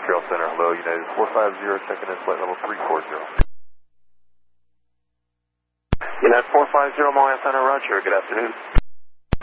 Montreal Center, hello, United 450, checking in flight level 340. United 450, Montreal Center, roger, good afternoon.